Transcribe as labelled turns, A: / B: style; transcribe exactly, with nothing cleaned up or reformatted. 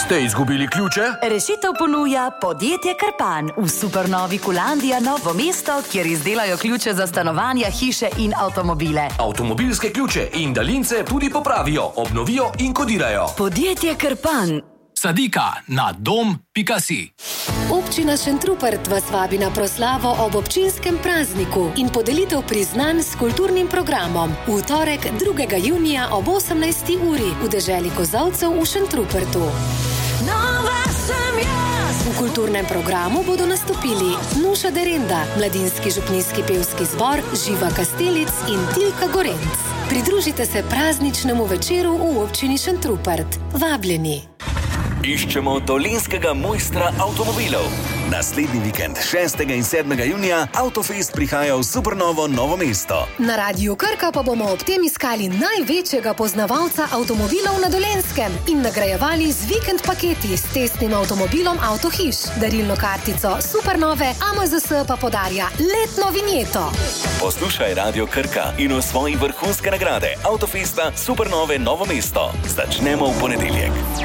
A: Ste izgubili ključe?
B: Rešitev ponuja podjetje Krpan v supernovi Kulandija Novo mesto, kjer izdelajo ključe za stanovanja, hiše in avtomobile.
A: Avtomobilske ključe in daljince tudi popravijo, obnovijo in kodirajo.
B: Podjetje Krpan.
C: Sadika na dom pika si.
D: Občina Šentrupert vas vabi na proslavo ob občinskem prazniku in podelitev priznanj s kulturnim programom. V torek drugega junija ob osemnajsti uri v deželi Kozolcev v Šentrupertu.
B: Nova sem jaz!
D: V kulturnem programu bodo nastopili Nuša Derenda, mladinski župnijski pevski zbor, Živa Kastelic in Tilka Gorenc. Pridružite se prazničnemu večeru v občini Šentrupert. Vabljeni!
E: Iščemo dolenjskega mojstra avtomobilov. Naslednji vikend, šestega in sedmega junija, Autofest prihaja v supernovo Novo mesto.
D: Na Radiu Krka pa bomo ob tem iskali največjega poznavalca avtomobilov na Dolenjskem in nagrajevali z vikend paketi s testnim avtomobilom Autohiš. Darilno kartico Supernove, A M Z S pa podarja letno vinjeto.
E: Poslušaj Radio Krka in osvoji vrhunske nagrade Autofesta Supernove Novo mesto. Začnemo v ponedeljek.